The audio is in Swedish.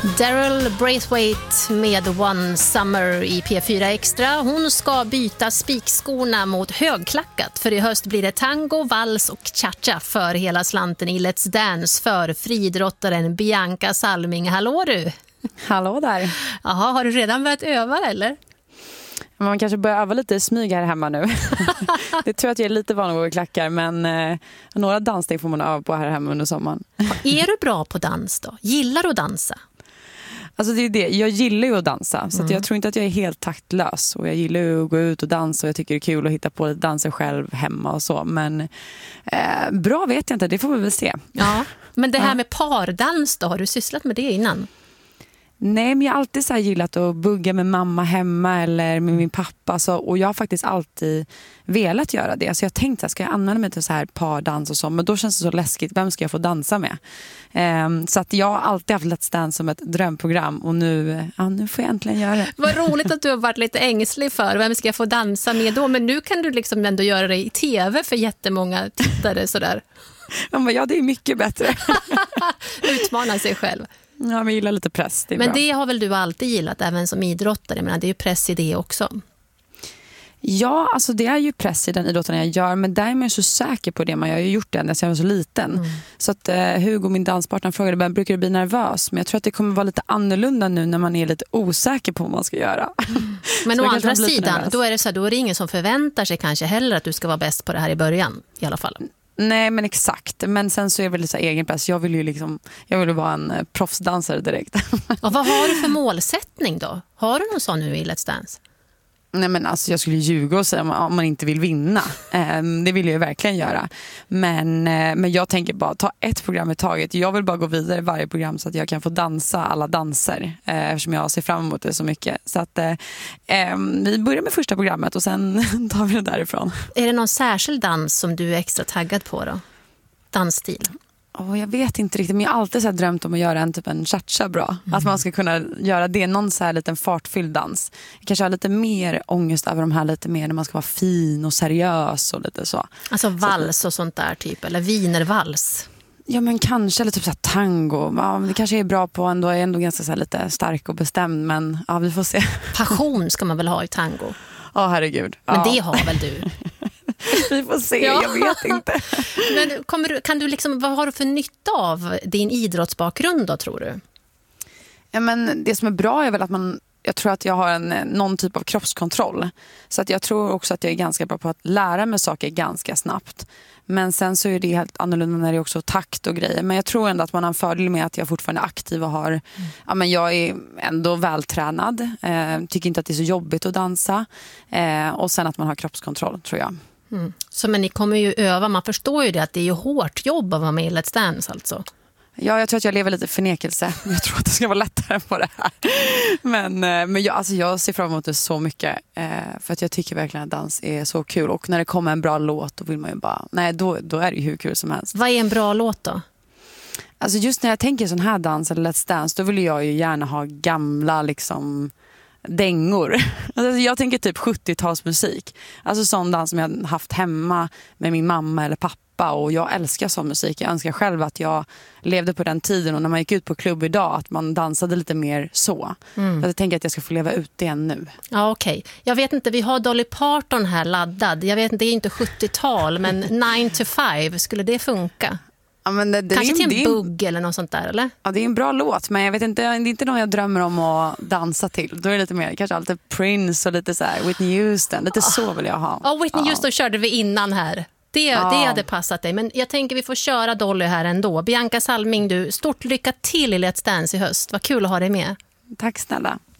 Daryl Braithwaite med One Summer i P4 Extra. Hon ska byta spikskorna mot högklackat, för i höst blir det tango, vals och cha-cha för hela slanten i Let's Dance för friidrottaren Bianca Salming. Hallå du! Hallå där! Jaha, har du redan börjat öva eller? Man kanske börjar öva lite smyg här hemma nu. Det tror jag att jag är lite van att gå i klackar, men några danssteg får man öva på här hemma under sommaren. Är du bra på dans då? Gillar du att dansa? Alltså det är det. Jag gillar ju att dansa, så att jag tror inte att jag är helt taktlös. Och jag gillar ju att gå ut och dansa och jag tycker det är kul att hitta på lite danser själv hemma och så. Men bra vet jag inte, det får vi väl se. Ja, men det här med pardans då, har du sysslat med det innan? Nej, men jag har alltid så här gillat att bugga med mamma hemma eller med min pappa. Så, och jag har faktiskt alltid velat göra det. Så jag tänkte, ska jag använda mig till så här pardans och så? Men då känns det så läskigt, vem ska jag få dansa med? Så att jag har alltid haft Let's Dance som ett drömprogram. Och nu får jag äntligen göra det. Vad roligt att du har varit lite ängslig för vem ska jag få dansa med då? Men nu kan du liksom ändå göra det i tv för jättemånga tittare sådär. Ja, det är mycket bättre. Utmana sig själv. Ja, men jag gillar lite press. Det är men bra. Det har väl du alltid gillat, även som idrottare? Men det är ju press i det också. Ja, alltså det är ju press i den idrotten jag gör. Men där är man ju så säker på det. Jag har ju gjort det när jag var så liten. Så att Hugo, min danspartner, frågade, brukar du bli nervös? Men jag tror att det kommer vara lite annorlunda nu när man är lite osäker på vad man ska göra. Men å andra sidan, då är det så här, då är det ingen som förväntar sig kanske heller att du ska vara bäst på det här i början i alla fall. Nej, men exakt. Men sen så är det väl lite egen press. Jag vill ju vara en proffsdansare direkt. Och vad har du för målsättning då? Har du någon sån nu i Let's Dance? Nej, men alltså jag skulle ljuga och säga om man inte vill vinna. Det vill jag ju verkligen göra. Men jag tänker bara ta ett program i taget. Jag vill bara gå vidare i varje program så att jag kan få dansa alla danser. Eftersom jag ser fram emot det så mycket. Så att vi börjar med första programmet och sen tar vi det därifrån. Är det någon särskild dans som du är extra taggad på då? Dansstil? Jag vet inte riktigt, men jag har alltid så här drömt om att göra en cha-cha bra. Att man ska kunna göra det, någon så här liten fartfylld dans. Jag kanske har lite mer ångest över de här lite mer när man ska vara fin och seriös och lite så. Alltså vals och sånt där typ, eller wienervals. Ja, men kanske, eller typ så här tango. Ja, det kanske är bra på ändå, är ändå ganska så här lite stark och bestämd, men ja, vi får se. Passion ska man väl ha i tango? Ja, herregud. Men det har väl du? Vi får se, jag vet inte. Men vad har du för nytta av din idrottsbakgrund då, tror du? Ja, men det som är bra är väl att jag tror att jag har någon typ av kroppskontroll. Så att jag tror också att jag är ganska bra på att lära mig saker ganska snabbt. Men sen så är det helt annorlunda när det är också takt och grejer. Men jag tror ändå att man har en fördel med att jag fortfarande är aktiv och har... Ja, men jag är ändå vältränad. Tycker inte att det är så jobbigt att dansa. Och sen att man har kroppskontroll, tror jag. Så men ni kommer ju öva, man förstår ju det att det är ju hårt jobb att vara med i Let's Dance alltså. Ja, jag tror att jag lever lite förnekelse. Jag tror att det ska vara lättare på det här. Men jag ser fram emot det så mycket. För att jag tycker verkligen att dans är så kul. Och när det kommer en bra låt, då vill man ju bara... Nej, då är det ju hur kul som helst. Vad är en bra låt då? Alltså just när jag tänker sån här dans eller Let's Dance, då vill jag ju gärna ha gamla liksom... dängor. Alltså jag tänker typ 70-talsmusik. Alltså sån dans som jag haft hemma med min mamma eller pappa. Och jag älskar sån musik. Jag önskar själv att jag levde på den tiden. Och när man gick ut på klubb idag, att man dansade lite mer så. Jag tänker att jag ska få leva ut det nu. Ja, okej. Jag vet inte, vi har Dolly Parton här laddad. Jag vet inte, det är inte 70-tal, men 9 to 5, skulle det funka? Ja, men kanske till en bugg eller något sånt där, eller? Ja, det är en bra låt, men jag vet inte, det är inte någon jag drömmer om att dansa till. Då är det lite mer, kanske alltid Prince och lite så här Whitney Houston. Lite så vill jag ha. Ja, Whitney Houston körde vi innan här. Det hade passat dig. Men jag tänker vi får köra Dolly här ändå. Bianca Salming, du, stort lycka till i Let's Dance i höst. Vad kul att ha dig med. Tack snälla.